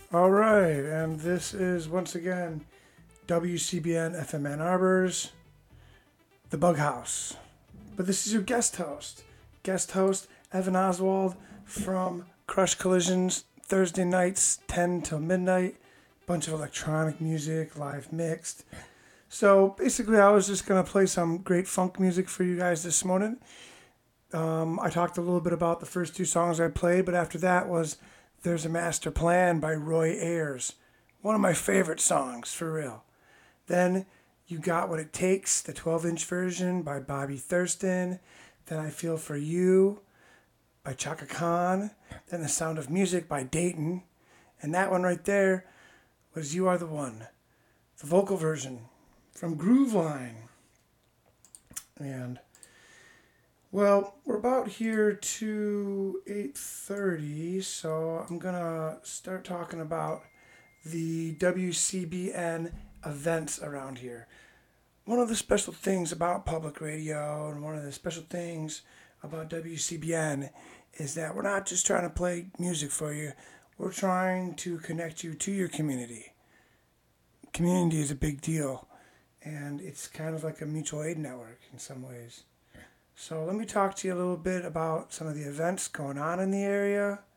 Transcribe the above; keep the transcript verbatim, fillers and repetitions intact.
All right, and this is once again W C B N F M Ann Arbor's The Bug House. But this is your guest host, guest host Evan Oswald from Crush Collisions, Thursday nights, ten till midnight. Bunch of electronic music, live mixed. So basically, I was just going to play some great funk music for you guys this morning. Um, I talked a little bit about the first two songs I played, but after that was There's a Master Plan by Roy Ayers. One of my favorite songs, for real. Then You Got What It Takes, the twelve inch version by Bobby Thurston. Then I Feel For You by Chaka Khan. Then The Sound of Music by Dayton. And that one right there was You Are the One, the vocal version from Grooveline. And well, we're about here to eight thirty, so I'm going to start talking about the W C B N events around here. One of the special things about public radio and one of the special things about W C B N is that we're not just trying to play music for you, we're trying to connect you to your community. Community is a big deal, and it's kind of like a mutual aid network in some ways. So let me talk to you a little bit about some of the events going on in the area.